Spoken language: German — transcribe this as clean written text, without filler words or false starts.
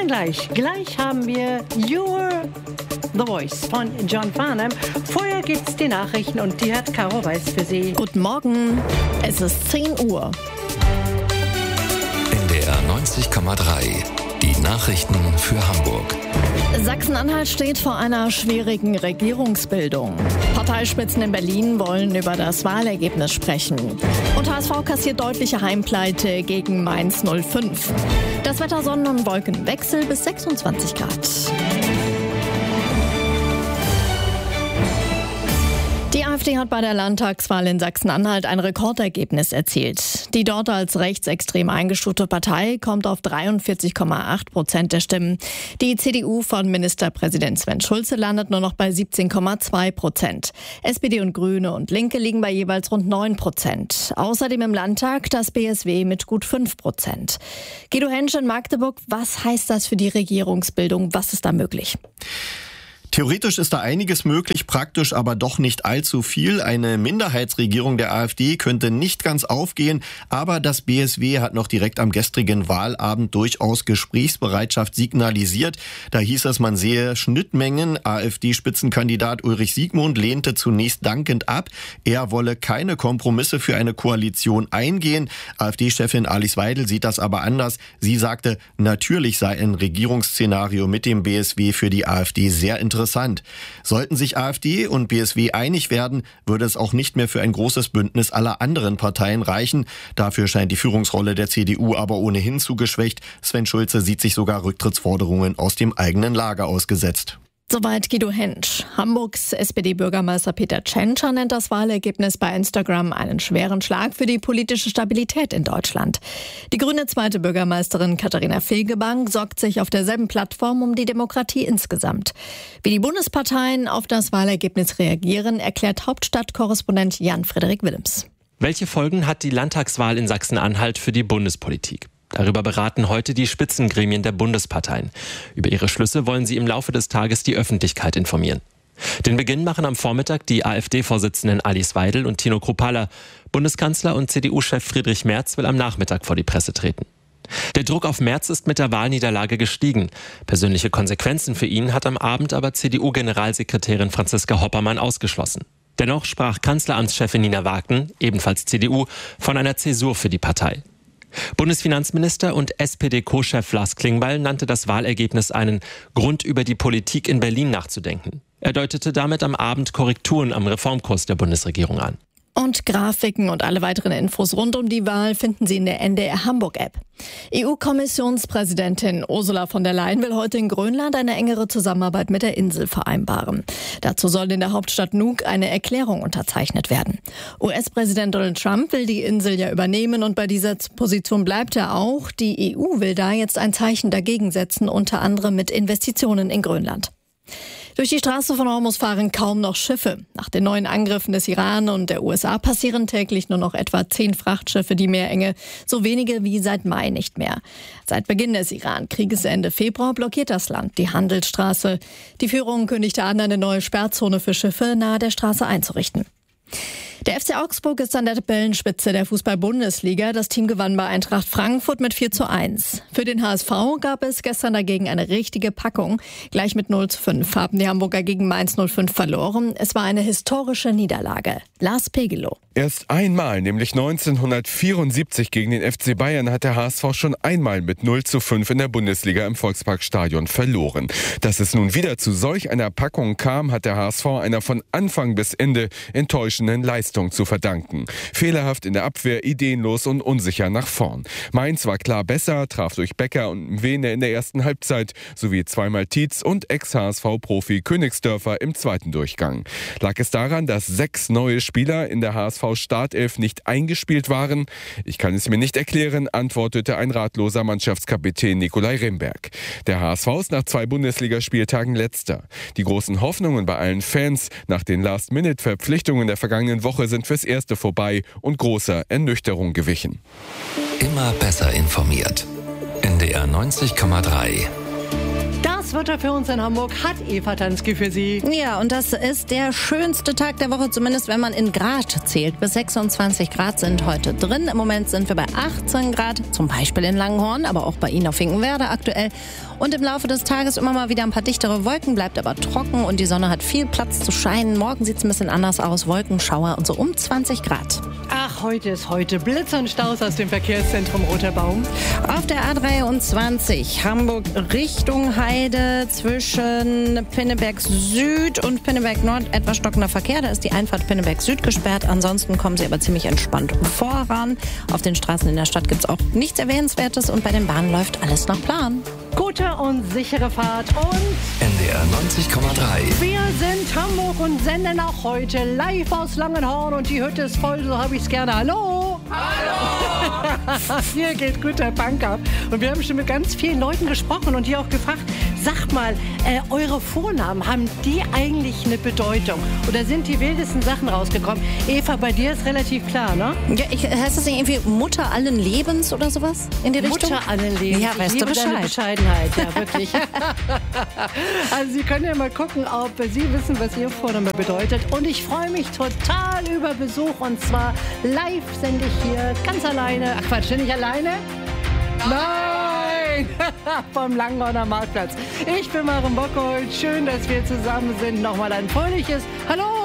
gleich. Gleich haben wir You're the Voice von John Farnham. Vorher gibt's die Nachrichten und die hat Caro Weiß für Sie. Guten Morgen, es ist 10 Uhr. NDR 90,3. Die Nachrichten für Hamburg. Sachsen-Anhalt steht vor einer schwierigen Regierungsbildung. Parteispitzen in Berlin wollen über das Wahlergebnis sprechen. Und HSV kassiert deutliche Heimpleite gegen Mainz 05. Das Wetter Sonnen- und Wolkenwechsel bis 26 Grad. Die AfD hat bei der Landtagswahl in Sachsen-Anhalt ein Rekordergebnis erzielt. Die dort als rechtsextrem eingestufte Partei kommt auf 43,8% der Stimmen. Die CDU von Ministerpräsident Sven Schulze landet nur noch bei 17,2%. SPD und Grüne und Linke liegen bei jeweils rund 9%. Außerdem im Landtag das BSW mit gut 5%. Guido Hensch in Magdeburg, was heißt das für die Regierungsbildung? Was ist da möglich? Theoretisch ist da einiges möglich, praktisch aber doch nicht allzu viel. Eine Minderheitsregierung der AfD könnte nicht ganz aufgehen, aber das BSW hat noch direkt am gestrigen Wahlabend durchaus Gesprächsbereitschaft signalisiert. Da hieß es, man sehe Schnittmengen. AfD-Spitzenkandidat Ulrich Siegmund lehnte zunächst dankend ab. Er wolle keine Kompromisse für eine Koalition eingehen. AfD-Chefin Alice Weidel sieht das aber anders. Sie sagte, natürlich sei ein Regierungsszenario mit dem BSW für die AfD sehr interessant. Sollten sich AfD und BSW einig werden, würde es auch nicht mehr für ein großes Bündnis aller anderen Parteien reichen. Dafür scheint die Führungsrolle der CDU aber ohnehin zu geschwächt. Sven Schulze sieht sich sogar Rücktrittsforderungen aus dem eigenen Lager ausgesetzt. Soweit Guido Hensch. Hamburgs SPD-Bürgermeister Peter Tschentscher nennt das Wahlergebnis bei Instagram einen schweren Schlag für die politische Stabilität in Deutschland. Die grüne zweite Bürgermeisterin Katharina Fegebank sorgt sich auf derselben Plattform um die Demokratie insgesamt. Wie die Bundesparteien auf das Wahlergebnis reagieren, erklärt Hauptstadtkorrespondent Jan-Frederik Willems. Welche Folgen hat die Landtagswahl in Sachsen-Anhalt für die Bundespolitik? Darüber beraten heute die Spitzengremien der Bundesparteien. Über ihre Schlüsse wollen sie im Laufe des Tages die Öffentlichkeit informieren. Den Beginn machen am Vormittag die AfD-Vorsitzenden Alice Weidel und Tino Kruppalla. Bundeskanzler und CDU-Chef Friedrich Merz will am Nachmittag vor die Presse treten. Der Druck auf Merz ist mit der Wahlniederlage gestiegen. Persönliche Konsequenzen für ihn hat am Abend aber CDU-Generalsekretärin Franziska Hoppermann ausgeschlossen. Dennoch sprach Kanzleramtschefin Nina Wagner, ebenfalls CDU, von einer Zäsur für die Partei. Bundesfinanzminister und SPD-Co-Chef Lars Klingbeil nannte das Wahlergebnis einen Grund, über die Politik in Berlin nachzudenken. Er deutete damit am Abend Korrekturen am Reformkurs der Bundesregierung an. Und Grafiken und alle weiteren Infos rund um die Wahl finden Sie in der NDR Hamburg-App. EU-Kommissionspräsidentin Ursula von der Leyen will heute in Grönland eine engere Zusammenarbeit mit der Insel vereinbaren. Dazu soll in der Hauptstadt Nuuk eine Erklärung unterzeichnet werden. US-Präsident Donald Trump will die Insel ja übernehmen und bei dieser Position bleibt er auch. Die EU will da jetzt ein Zeichen dagegen setzen, unter anderem mit Investitionen in Grönland. Durch die Straße von Hormuz fahren kaum noch Schiffe. Nach den neuen Angriffen des Iran und der USA passieren täglich nur noch etwa 10 Frachtschiffe die Meerenge, so wenige wie seit Mai nicht mehr. Seit Beginn des Iran-Krieges Ende Februar blockiert das Land die Handelsstraße. Die Führung kündigte an, eine neue Sperrzone für Schiffe nahe der Straße einzurichten. Der FC Augsburg ist an der Tabellenspitze der Fußball-Bundesliga. Das Team gewann bei Eintracht Frankfurt mit 4:1. Für den HSV gab es gestern dagegen eine richtige Packung. Gleich mit 0:5 haben die Hamburger gegen Mainz 05 verloren. Es war eine historische Niederlage. Lars Pegelow. Erst einmal, nämlich 1974 gegen den FC Bayern, hat der HSV schon einmal mit 0:5 in der Bundesliga im Volksparkstadion verloren. Dass es nun wieder zu solch einer Packung kam, hat der HSV einer von Anfang bis Ende enttäuschenden Leistung zu verdanken. Fehlerhaft in der Abwehr, ideenlos und unsicher nach vorn. Mainz war klar besser, traf durch Becker und Wehne in der ersten Halbzeit, sowie zweimal Tietz und Ex-HSV-Profi Königsdörfer im zweiten Durchgang. Lag es daran, dass 6 neue Spieler in der HSV-Startelf nicht eingespielt waren? Ich kann es mir nicht erklären, antwortete ein ratloser Mannschaftskapitän Nikolai Remberg. Der HSV ist nach 2 Bundesligaspieltagen Letzter. Die großen Hoffnungen bei allen Fans nach den Last-Minute-Verpflichtungen der vergangenen Woche sind fürs Erste vorbei und großer Ernüchterung gewichen. Immer besser informiert. NDR 90,3. Das Das Wetter für uns in Hamburg hat Eva Tansky für Sie. Ja, und das ist der schönste Tag der Woche, zumindest wenn man in Grad zählt. Bis 26 Grad sind heute drin. Im Moment sind wir bei 18 Grad, zum Beispiel in Langenhorn, aber auch bei Ihnen auf Finkenwerder aktuell. Und im Laufe des Tages immer mal wieder ein paar dichtere Wolken, bleibt aber trocken und die Sonne hat viel Platz zu scheinen. Morgen sieht es ein bisschen anders aus, Wolkenschauer und so um 20 Grad. Ach, heute ist heute Blitz und Staus aus dem Verkehrszentrum Roter Baum. Auf der A23 Hamburg Richtung Heide zwischen Pinneberg Süd und Pinneberg Nord etwas stockender Verkehr. Da ist die Einfahrt Pinneberg Süd gesperrt. Ansonsten kommen Sie aber ziemlich entspannt voran. Auf den Straßen in der Stadt gibt es auch nichts Erwähnenswertes und bei den Bahnen läuft alles nach Plan. Gute und sichere Fahrt und NDR 90,3. wir sind Hamburg und senden auch heute live aus Langenhorn und die Hütte ist voll, so habe ich es gerne. Hallo! Hallo! Hier geht guter Punk ab. Und wir haben schon mit ganz vielen Leuten gesprochen und die auch gefragt, sagt mal, eure Vornamen, haben die eigentlich eine Bedeutung? Oder sind die wildesten Sachen rausgekommen? Eva, bei dir ist relativ klar, ne? Ja, heißt das nicht irgendwie Mutter allen Lebens oder sowas in die Richtung? Mutter allen Lebens. Ja, weißt du deine Bescheid. Bescheidenheit, ja, wirklich. Also Sie können ja mal gucken, ob Sie wissen, was Ihr Vorname bedeutet. Und ich freue mich total über Besuch. Und zwar live sende ich hier ganz alleine. Ach Quatsch, nicht alleine? Nein! Vom Langenhorner Marktplatz. Ich bin Maren Bockhold. Schön, dass wir zusammen sind. Nochmal ein fröhliches Hallo!